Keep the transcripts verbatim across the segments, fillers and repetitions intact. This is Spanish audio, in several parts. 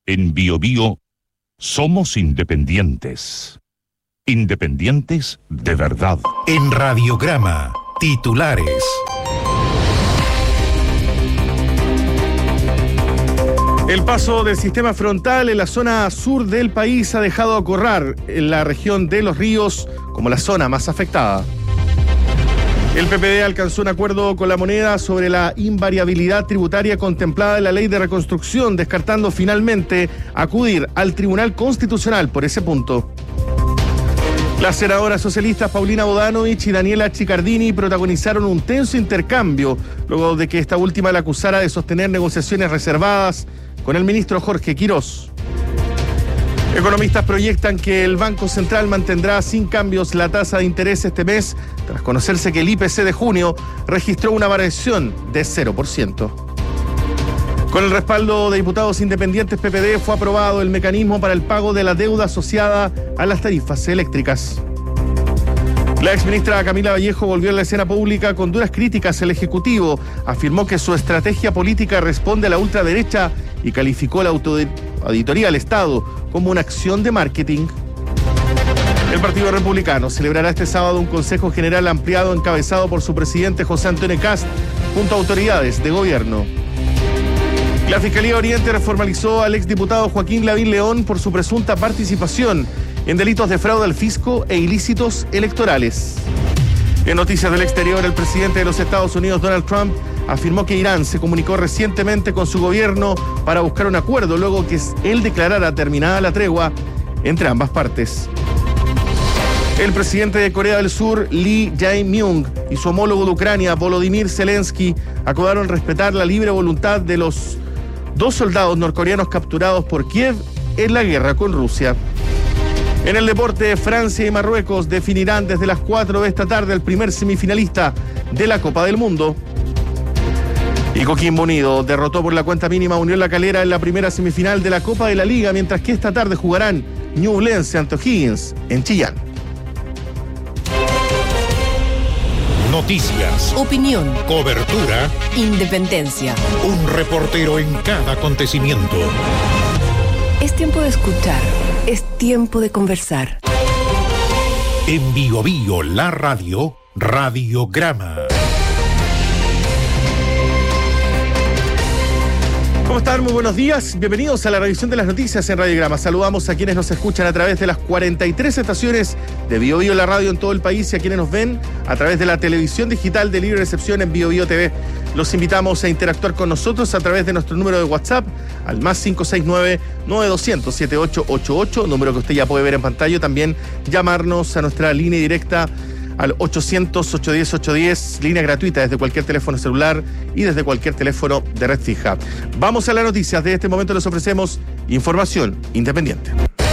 En BioBio somos independientes. Independientes de verdad. En Radiograma, titulares. El paso del sistema frontal en la zona sur del país ha dejado a correr en la región de Los Ríos como la zona más afectada. El P P D alcanzó un acuerdo con la moneda sobre la invariabilidad tributaria contemplada en la Ley de Reconstrucción, descartando finalmente acudir al Tribunal Constitucional por ese punto. Las senadoras socialistas Paulina Bodanovich y Daniela Chiccardini protagonizaron un tenso intercambio luego de que esta última la acusara de sostener negociaciones reservadas con el ministro Jorge Quirós. Economistas proyectan que el Banco Central mantendrá sin cambios la tasa de interés este mes, tras conocerse que el I P C de junio registró una variación de cero por ciento. Con el respaldo de diputados independientes P P D fue aprobado el mecanismo para el pago de la deuda asociada a las tarifas eléctricas. La exministra Camila Vallejo volvió a la escena pública con duras críticas al Ejecutivo. Afirmó que su estrategia política responde a la ultraderecha y calificó la auditoría al Estado como una acción de marketing. El Partido Republicano celebrará este sábado un Consejo General ampliado encabezado por su presidente José Antonio Kast junto a autoridades de gobierno. La Fiscalía Oriente reformalizó al exdiputado Joaquín Lavín León por su presunta participación en delitos de fraude al fisco e ilícitos electorales. En noticias del exterior, el presidente de los Estados Unidos, Donald Trump, afirmó que Irán se comunicó recientemente con su gobierno para buscar un acuerdo luego que él declarara terminada la tregua entre ambas partes. El presidente de Corea del Sur, Lee Jae-myung, y su homólogo de Ucrania, Volodymyr Zelensky, acordaron respetar la libre voluntad de los dos soldados norcoreanos capturados por Kiev en la guerra con Rusia. En el deporte, Francia y Marruecos definirán desde las cuatro de esta tarde el primer semifinalista de la Copa del Mundo. Y Coquimbo Unido derrotó por la cuenta mínima a Unión La Calera en la primera semifinal de la Copa de la Liga, mientras que esta tarde jugarán Ñublense ante O'Higgins en Chillán. Noticias, opinión, cobertura, independencia. Un reportero en cada acontecimiento. Es tiempo de escuchar, es tiempo de conversar. En BioBio, la radio, Radiograma. ¿Cómo están? Muy buenos días. Bienvenidos a la revisión de las noticias en Radiograma. Saludamos a quienes nos escuchan a través de las cuarenta y tres estaciones de BioBio La Radio en todo el país y a quienes nos ven a través de la televisión digital de libre recepción en BioBio T V. Los invitamos a interactuar con nosotros a través de nuestro número de WhatsApp al más cinco seis nueve, nueve dos cero cero, siete ocho ocho ocho, número que usted ya puede ver en pantalla. También llamarnos a nuestra línea directa al ochocientos, ochocientos diez, ochocientos diez, línea gratuita desde cualquier teléfono celular y desde cualquier teléfono de red fija. Vamos a las noticias. De este momento les ofrecemos información independiente.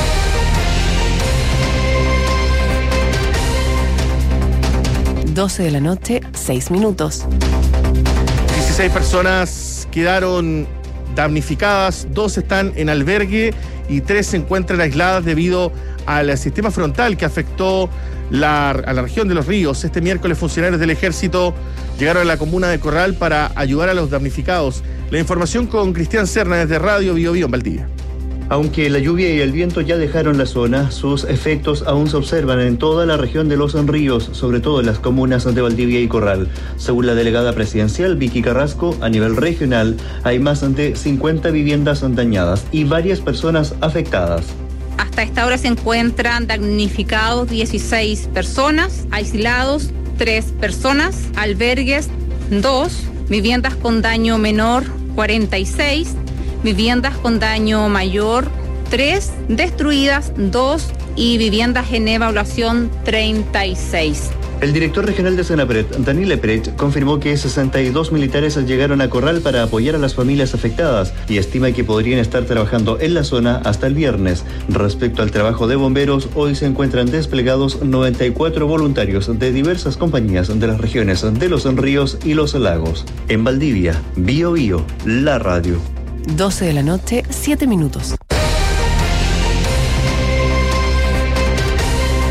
doce de la noche, seis minutos. dieciséis personas quedaron damnificadas, dos están en albergue y tres se encuentran aisladas debido al sistema frontal que afectó la, a la región de Los Ríos. Este miércoles funcionarios del Ejército llegaron a la comuna de Corral para ayudar a los damnificados. La información con Cristian Serna desde Radio BioBio en Valdivia. Aunque la lluvia y el viento ya dejaron la zona, sus efectos aún se observan en toda la región de Los Ríos, sobre todo en las comunas de Valdivia y Corral. Según la delegada presidencial Vicky Carrasco, a nivel regional hay más de cincuenta viviendas dañadas y varias personas afectadas. Hasta esta hora se encuentran damnificados dieciséis personas, aislados tres personas, albergues dos, viviendas con daño menor cuarenta y seis, viviendas con daño mayor tres, destruidas dos y viviendas en evaluación treinta y seis. El director regional de Senapred, Daniel Lepret, confirmó que sesenta y dos militares llegaron a Corral para apoyar a las familias afectadas y estima que podrían estar trabajando en la zona hasta el viernes. Respecto al trabajo de bomberos, hoy se encuentran desplegados noventa y cuatro voluntarios de diversas compañías de las regiones de Los Ríos y Los Lagos. En Valdivia, BioBio, la radio. doce de la noche, siete minutos.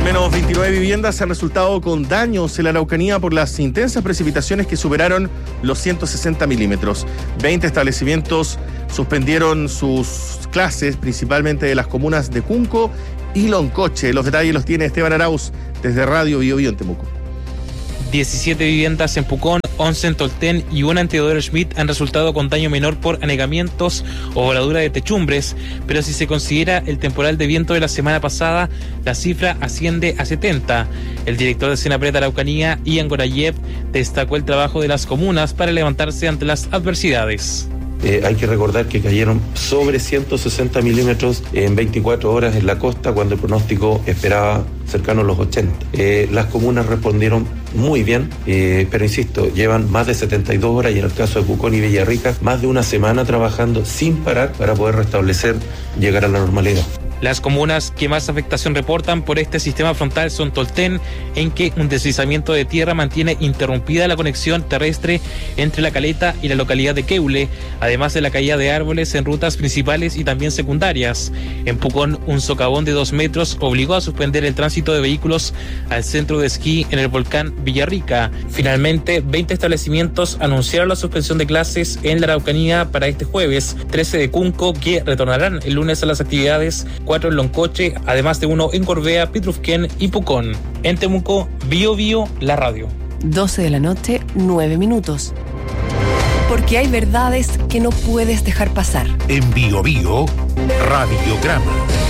Al menos veintinueve viviendas han resultado con daños en la Araucanía por las intensas precipitaciones que superaron los ciento sesenta milímetros. veinte establecimientos suspendieron sus clases, principalmente de las comunas de Cunco y Loncoche. Los detalles los tiene Esteban Arauz desde Radio Bio Bio en Temuco. diecisiete viviendas en Pucón, once en Tolten y una en Teodoro Schmidt han resultado con daño menor por anegamientos o voladura de techumbres, pero si se considera el temporal de viento de la semana pasada, la cifra asciende a setenta. El director de Senapred Araucanía, Ian Gorayev, destacó el trabajo de las comunas para levantarse ante las adversidades. Eh, hay que recordar que cayeron sobre ciento sesenta milímetros en veinticuatro horas en la costa, cuando el pronóstico esperaba cercano a los ochenta. Eh, las comunas respondieron muy bien, eh, pero insisto, llevan más de setenta y dos horas y en el caso de Pucón y Villarrica, más de una semana trabajando sin parar para poder restablecer, llegar a la normalidad. Las comunas que más afectación reportan por este sistema frontal son Tolten, en que un deslizamiento de tierra mantiene interrumpida la conexión terrestre entre La Caleta y la localidad de Queule, además de la caída de árboles en rutas principales y también secundarias. En Pucón, un socavón de dos metros obligó a suspender el tránsito de vehículos al centro de esquí en el volcán Villarrica. Finalmente, veinte establecimientos anunciaron la suspensión de clases en la Araucanía para este jueves, trece de Cunco, que retornarán el lunes a las actividades, cuatro en Loncoche, además de uno en Gorbea, Pitrufquén y Pucón. En Temuco, Bio Bio, la radio. doce de la noche, nueve minutos. Porque hay verdades que no puedes dejar pasar. En Bio Bio, Radiograma.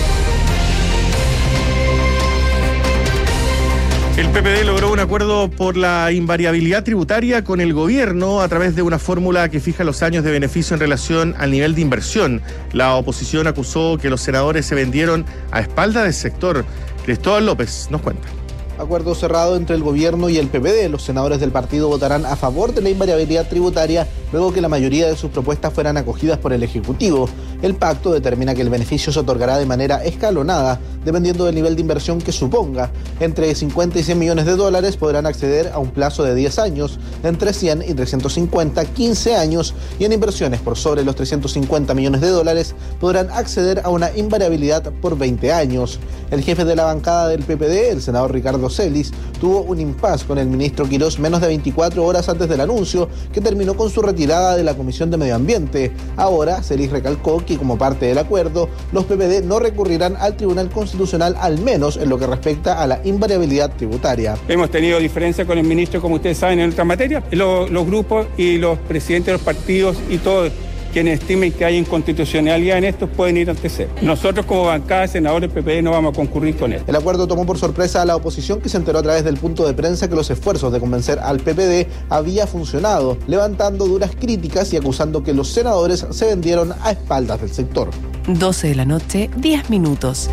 El P P D logró un acuerdo por la invariabilidad tributaria con el gobierno a través de una fórmula que fija los años de beneficio en relación al nivel de inversión. La oposición acusó que los senadores se vendieron a espaldas del sector. Cristóbal López nos cuenta. Acuerdo cerrado entre el gobierno y el P P D. Los senadores del partido votarán a favor de la invariabilidad tributaria luego que la mayoría de sus propuestas fueran acogidas por el Ejecutivo. El pacto determina que el beneficio se otorgará de manera escalonada, dependiendo del nivel de inversión que suponga. Entre cincuenta y cien millones de dólares podrán acceder a un plazo de diez años, entre cien y trescientos cincuenta, quince años, y en inversiones por sobre los trescientos cincuenta millones de dólares podrán acceder a una invariabilidad por veinte años. El jefe de la bancada del P P D, el senador Ricardo Celis, tuvo un impasse con el ministro Quirós menos de veinticuatro horas antes del anuncio, que terminó con su retirada de la Comisión de Medio Ambiente. Ahora, Celis recalcó que como parte del acuerdo, los P P D no recurrirán al Tribunal Constitucional, al menos en lo que respecta a la invariabilidad tributaria. Hemos tenido diferencias con el ministro, como ustedes saben, en otras materias. Los, los grupos y los presidentes de los partidos y todos quienes estimen que hay inconstitucionalidad en esto pueden ir ante C. Nosotros como bancada de senadores P P D no vamos a concurrir con él. El acuerdo tomó por sorpresa a la oposición, que se enteró a través del punto de prensa que los esfuerzos de convencer al P P D había funcionado, levantando duras críticas y acusando que los senadores se vendieron a espaldas del sector. doce de la noche, diez minutos.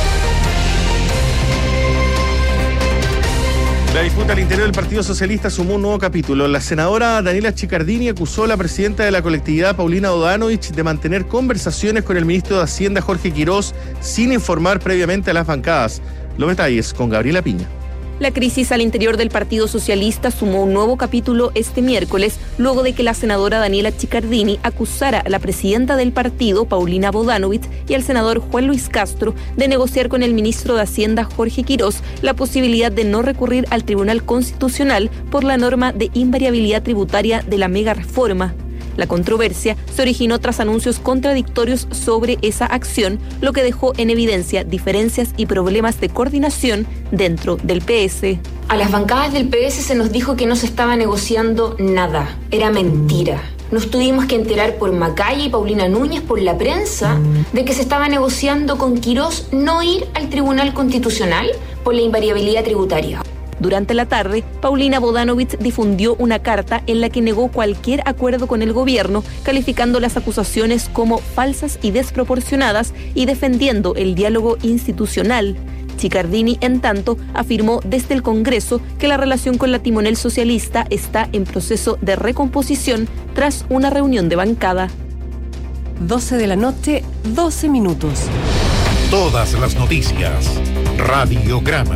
La disputa al interior del Partido Socialista sumó un nuevo capítulo. La senadora Daniela Chiccardini acusó a la presidenta de la colectividad, Paulina Bodanovich, de mantener conversaciones con el ministro de Hacienda, Jorge Quirós, sin informar previamente a las bancadas. Los detalles con Gabriela Piña. La crisis al interior del Partido Socialista sumó un nuevo capítulo este miércoles, luego de que la senadora Daniela Chiccardini acusara a la presidenta del partido, Paulina Bodanovich, y al senador Juan Luis Castro de negociar con el ministro de Hacienda, Jorge Quirós, la posibilidad de no recurrir al Tribunal Constitucional por la norma de invariabilidad tributaria de la mega reforma. La controversia se originó tras anuncios contradictorios sobre esa acción, lo que dejó en evidencia diferencias y problemas de coordinación dentro del P S. A las bancadas del P S se nos dijo que no se estaba negociando nada. Era mentira. Nos tuvimos que enterar por Macaya y Paulina Núñez, por la prensa, de que se estaba negociando con Quirós no ir al Tribunal Constitucional por la invariabilidad tributaria. Durante la tarde, Paulina Bodanovich difundió una carta en la que negó cualquier acuerdo con el gobierno, calificando las acusaciones como falsas y desproporcionadas y defendiendo el diálogo institucional. Chiccardini, en tanto, afirmó desde el Congreso que la relación con la timonel socialista está en proceso de recomposición tras una reunión de bancada. doce de la noche, doce minutos. Todas las noticias. Radiograma.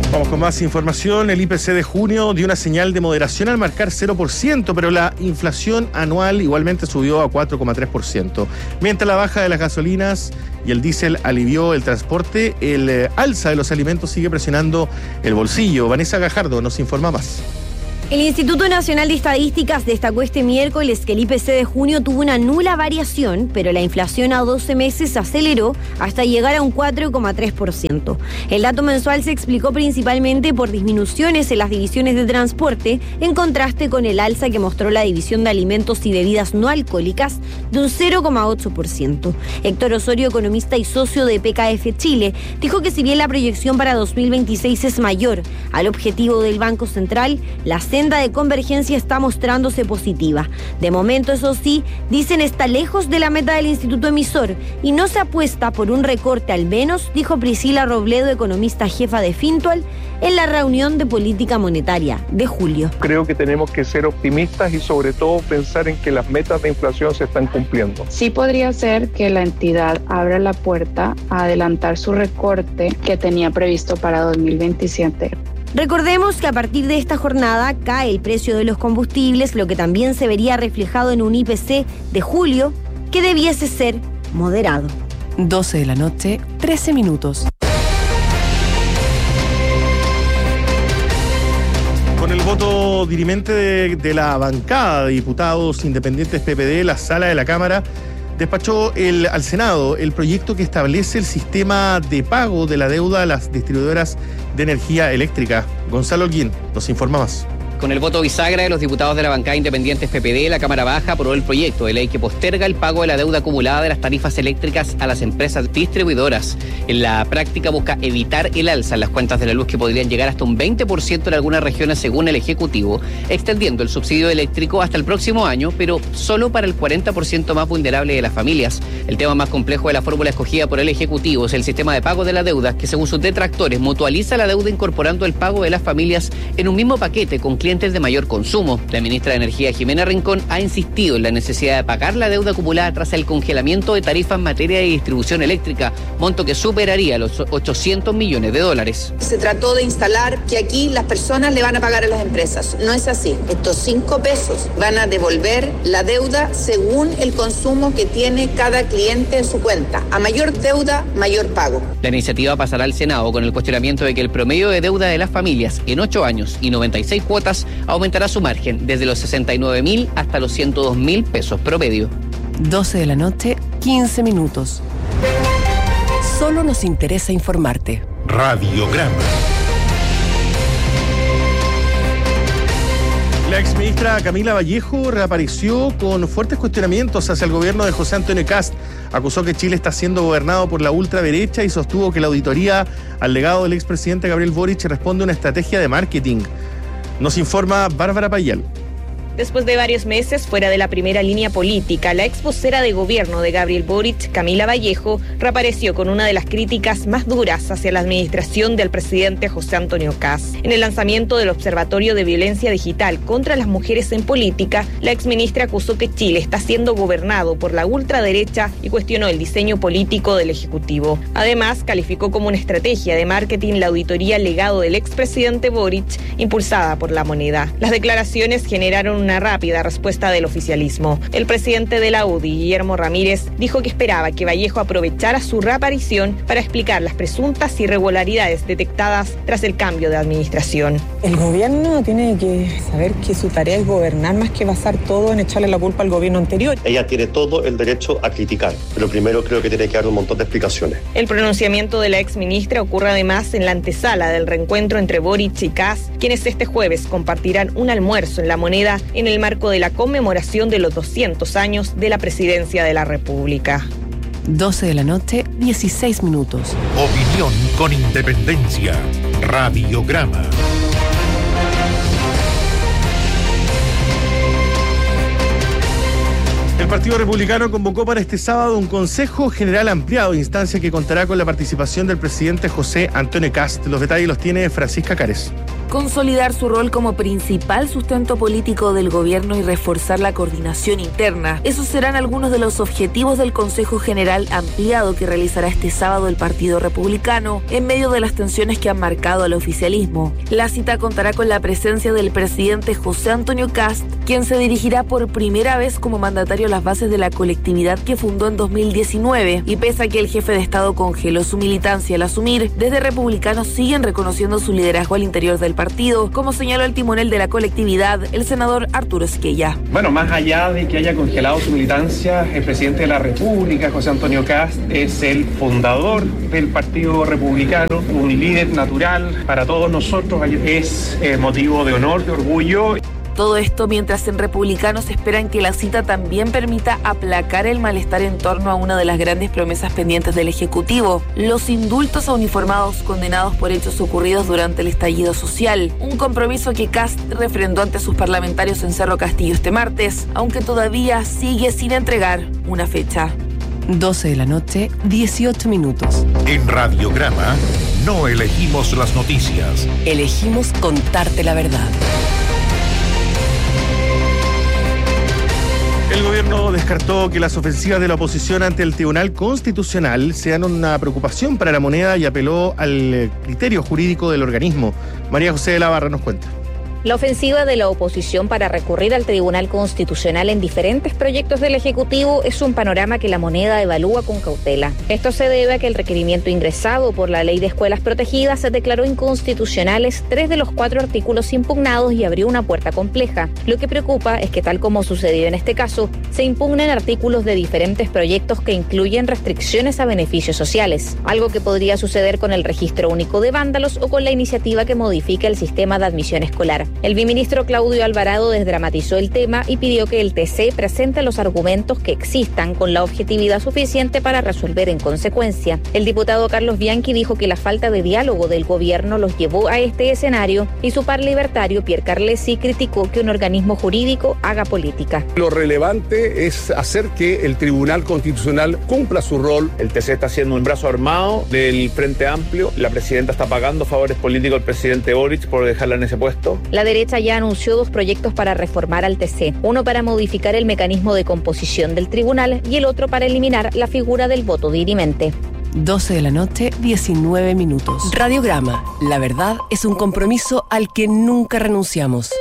Vamos con más información. El I P C de junio dio una señal de moderación al marcar cero por ciento, pero la inflación anual igualmente subió a cuatro coma tres por ciento. Mientras la baja de las gasolinas y el diésel alivió el transporte, el eh, alza de los alimentos sigue presionando el bolsillo. Vanessa Gajardo nos informa más. El Instituto Nacional de Estadísticas destacó este miércoles que el I P C de junio tuvo una nula variación, pero la inflación a doce meses aceleró hasta llegar a un cuatro coma tres por ciento. El dato mensual se explicó principalmente por disminuciones en las divisiones de transporte, en contraste con el alza que mostró la división de alimentos y bebidas no alcohólicas de un cero coma ocho por ciento. Héctor Osorio, economista y socio de P K F Chile, dijo que si bien la proyección para dos mil veintiséis es mayor al objetivo del Banco Central, la senda de convergencia está mostrándose positiva. De momento, eso sí, dicen está lejos de la meta del instituto emisor y no se apuesta por un recorte al menos, dijo Priscila Robledo, economista jefa de Fintual, en la reunión de política monetaria de julio. Creo que tenemos que ser optimistas y sobre todo pensar en que las metas de inflación se están cumpliendo. Sí podría ser que la entidad abra la puerta a adelantar su recorte que tenía previsto para dos mil veintisiete. Recordemos que a partir de esta jornada cae el precio de los combustibles, lo que también se vería reflejado en un I P C de julio que debiese ser moderado. doce de la noche, trece minutos. Con el voto dirimente de, de la bancada de diputados independientes P P D, la sala de la Cámara despachó el, al Senado el proyecto que establece el sistema de pago de la deuda a las distribuidoras de energía eléctrica. Gonzalo Holguín nos informa más. Con el voto bisagra de los diputados de la bancada independientes P P D, la Cámara Baja aprobó el proyecto de ley que posterga el pago de la deuda acumulada de las tarifas eléctricas a las empresas distribuidoras. En la práctica busca evitar el alza en las cuentas de la luz que podrían llegar hasta un veinte por ciento en algunas regiones según el Ejecutivo, extendiendo el subsidio eléctrico hasta el próximo año, pero solo para el cuarenta por ciento más vulnerable de las familias. El tema más complejo de la fórmula escogida por el Ejecutivo es el sistema de pago de la deuda, que según sus detractores mutualiza la deuda incorporando el pago de las familias en un mismo paquete con clientes de mayor consumo. La ministra de Energía, Jimena Rincón, ha insistido en la necesidad de pagar la deuda acumulada tras el congelamiento de tarifas en materia de distribución eléctrica, monto que superaría los ochocientos millones de dólares. Se trató de instalar que aquí las personas le van a pagar a las empresas. No es así. Estos cinco pesos van a devolver la deuda según el consumo que tiene cada cliente en su cuenta. A mayor deuda, mayor pago. La iniciativa pasará al Senado con el cuestionamiento de que el promedio de deuda de las familias en ocho años y noventa y seis cuotas aumentará su margen desde los sesenta y nueve mil hasta los ciento dos mil pesos promedio. doce de la noche, quince minutos. Solo nos interesa informarte. Radiograma. La exministra Camila Vallejo reapareció con fuertes cuestionamientos hacia el gobierno de José Antonio Kast. Acusó que Chile está siendo gobernado por la ultraderecha y sostuvo que la auditoría al legado del expresidente Gabriel Boric responde a una estrategia de marketing. Nos informa Bárbara Payal. Después de varios meses fuera de la primera línea política, la ex vocera de gobierno de Gabriel Boric, Camila Vallejo, reapareció con una de las críticas más duras hacia la administración del presidente José Antonio Kast. En el lanzamiento del Observatorio de Violencia Digital contra las Mujeres en Política, la exministra acusó que Chile está siendo gobernado por la ultraderecha y cuestionó el diseño político del Ejecutivo. Además, calificó como una estrategia de marketing la auditoría al legado del expresidente Boric, impulsada por La Moneda. Las declaraciones generaron una rápida respuesta del oficialismo. El presidente de la U D I, Guillermo Ramírez, dijo que esperaba que Vallejo aprovechara su reaparición para explicar las presuntas irregularidades detectadas tras el cambio de administración. El gobierno tiene que saber que su tarea es gobernar más que basar todo en echarle la culpa al gobierno anterior. Ella tiene todo el derecho a criticar, pero primero creo que tiene que dar un montón de explicaciones. El pronunciamiento de la exministra ocurre además en la antesala del reencuentro entre Boric y Kast, quienes este jueves compartirán un almuerzo en La Moneda en el marco de la conmemoración de los doscientos años de la presidencia de la República. doce de la noche, dieciséis minutos. Opinión con independencia. Radiograma. El Partido Republicano convocó para este sábado un Consejo General ampliado, instancia que contará con la participación del presidente José Antonio Kast. Los detalles los tiene Francisca Cárez. consolidar su rol como principal sustento político del gobierno y reforzar la coordinación interna. Esos serán algunos de los objetivos del Consejo General ampliado que realizará este sábado el Partido Republicano en medio de las tensiones que han marcado al oficialismo. La cita contará con la presencia del presidente José Antonio Kast, quien se dirigirá por primera vez como mandatario a las bases de la colectividad que fundó en dos mil diecinueve. Y pese a que el jefe de Estado congeló su militancia al asumir, desde republicanos siguen reconociendo su liderazgo al interior del partido, como señaló el timonel de la colectividad, el senador Arturo Esquella. Bueno, más allá de que haya congelado su militancia, el presidente de la República, José Antonio Kast, es el fundador del Partido Republicano, un líder natural para todos nosotros, es eh, motivo de honor, de orgullo. Todo esto mientras en Republicanos esperan que la cita también permita aplacar el malestar en torno a una de las grandes promesas pendientes del Ejecutivo, los indultos a uniformados condenados por hechos ocurridos durante el estallido social, un compromiso que Kast refrendó ante sus parlamentarios en Cerro Castillo este martes, aunque todavía sigue sin entregar una fecha. doce de la noche, dieciocho minutos. En Radiograma no elegimos las noticias. Elegimos contarte la verdad. El gobierno descartó que las ofensivas de la oposición ante el Tribunal Constitucional sean una preocupación para la moneda y apeló al criterio jurídico del organismo. María José de la Barra nos cuenta. La ofensiva de la oposición para recurrir al Tribunal Constitucional en diferentes proyectos del Ejecutivo es un panorama que la moneda evalúa con cautela. Esto se debe a que el requerimiento ingresado por la Ley de Escuelas Protegidas se declaró inconstitucionales tres de los cuatro artículos impugnados y abrió una puerta compleja. Lo que preocupa es que, tal como sucedió en este caso, se impugnen artículos de diferentes proyectos que incluyen restricciones a beneficios sociales, algo que podría suceder con el Registro Único de Vándalos o con la iniciativa que modifica el sistema de admisión escolar. El viceministro Claudio Alvarado desdramatizó el tema y pidió que el T C presente los argumentos que existan con la objetividad suficiente para resolver en consecuencia. El diputado Carlos Bianchi dijo que la falta de diálogo del gobierno los llevó a este escenario y su par libertario Pierre Carlesi criticó que un organismo jurídico haga política. Lo relevante es hacer que el Tribunal Constitucional cumpla su rol. El T C está haciendo un brazo armado del Frente Amplio. La presidenta está pagando favores políticos al presidente Boric por dejarla en ese puesto. La derecha ya anunció dos proyectos para reformar al T C, uno para modificar el mecanismo de composición del tribunal y el otro para eliminar la figura del voto dirimente. doce de la noche, diecinueve minutos. Radiograma. La verdad es un compromiso al que nunca renunciamos.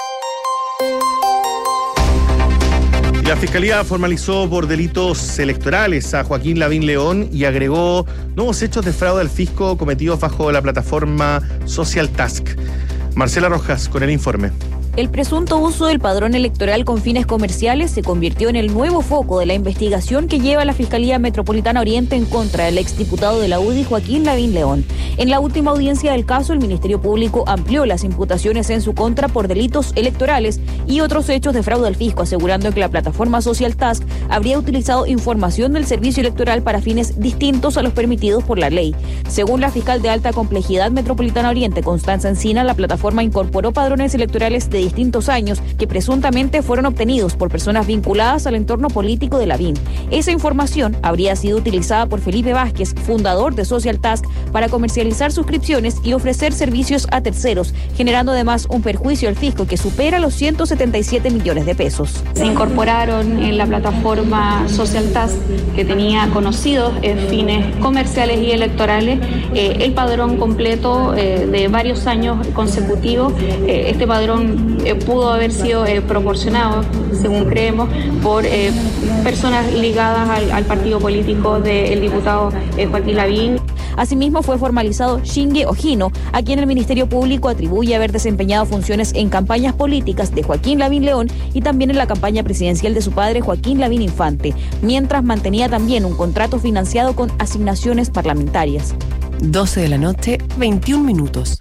La Fiscalía formalizó por delitos electorales a Joaquín Lavín León y agregó nuevos hechos de fraude al fisco cometidos bajo la plataforma Social Task. Marcela Rojas con el informe. El presunto uso del padrón electoral con fines comerciales se convirtió en el nuevo foco de la investigación que lleva la Fiscalía Metropolitana Oriente en contra del exdiputado de la U D I, Joaquín Lavín León. En la última audiencia del caso, el Ministerio Público amplió las imputaciones en su contra por delitos electorales y otros hechos de fraude al fisco, asegurando que la plataforma Social Task habría utilizado información del servicio electoral para fines distintos a los permitidos por la ley. Según la fiscal de alta complejidad Metropolitana Oriente, Constanza Encina, la plataforma incorporó padrones electorales de distintos años que presuntamente fueron obtenidos por personas vinculadas al entorno político de Lavín. Esa información habría sido utilizada por Felipe Vázquez, fundador de Social Task, para comercializar suscripciones y ofrecer servicios a terceros, generando además un perjuicio al fisco que supera los ciento setenta y siete millones de pesos. Se incorporaron en la plataforma Social Task, que tenía conocidos eh, fines comerciales y electorales, eh, el padrón completo eh, de varios años consecutivos. Eh, este padrón Eh, pudo haber sido eh, proporcionado, según creemos, por eh, personas ligadas al, al partido político del diputado eh, Joaquín Lavín. Asimismo, fue formalizado Shinge Ojino, a quien el Ministerio Público atribuye haber desempeñado funciones en campañas políticas de Joaquín Lavín León y también en la campaña presidencial de su padre Joaquín Lavín Infante, mientras mantenía también un contrato financiado con asignaciones parlamentarias. doce de la noche, veintiún minutos.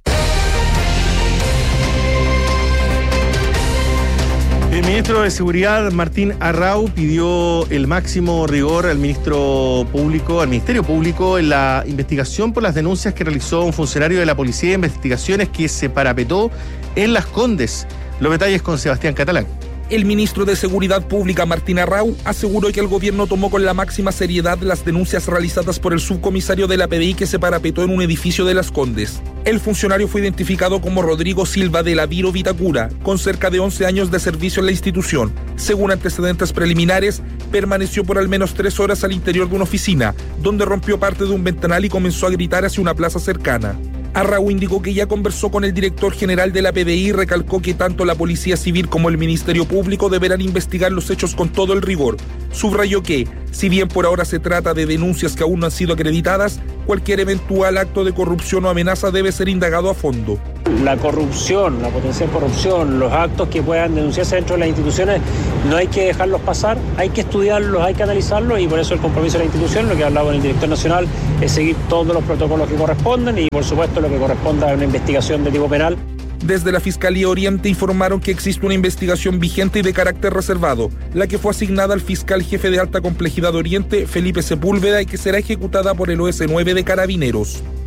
El ministro de Seguridad, Martín Arrau, pidió el máximo rigor al ministro público, al Ministerio Público, en la investigación por las denuncias que realizó un funcionario de la Policía de Investigaciones que se parapetó en Las Condes. Los detalles con Sebastián Catalán. El ministro de Seguridad Pública, Martín Arrau, aseguró que el gobierno tomó con la máxima seriedad las denuncias realizadas por el subcomisario de la P D I que se parapetó en un edificio de Las Condes. El funcionario fue identificado como Rodrigo Silva de la Viro Vitacura, con cerca de once años de servicio en la institución. Según antecedentes preliminares, permaneció por al menos tres horas al interior de una oficina, donde rompió parte de un ventanal y comenzó a gritar hacia una plaza cercana. Arrau indicó que ya conversó con el director general de la P D I y recalcó que tanto la Policía Civil como el Ministerio Público deberán investigar los hechos con todo el rigor. Subrayó que, si bien por ahora se trata de denuncias que aún no han sido acreditadas, cualquier eventual acto de corrupción o amenaza debe ser indagado a fondo. La corrupción, la potencial corrupción, los actos que puedan denunciarse dentro de las instituciones, no hay que dejarlos pasar, hay que estudiarlos, hay que analizarlos y por eso el compromiso de la institución, lo que ha hablado con el director nacional, es seguir todos los protocolos que corresponden y por supuesto lo que corresponda a una investigación de tipo penal. Desde la Fiscalía Oriente informaron que existe una investigación vigente y de carácter reservado, la que fue asignada al fiscal jefe de alta complejidad Oriente, Felipe Sepúlveda, y que será ejecutada por el O S nueve de Carabineros.